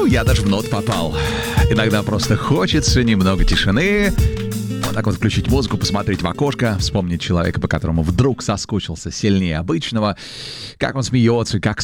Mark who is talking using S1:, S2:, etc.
S1: Я даже в нот попал. Иногда просто хочется немного тишины. Вот так вот включить музыку, посмотреть в окошко, вспомнить человека, по которому вдруг соскучился сильнее обычного, как он смеется, как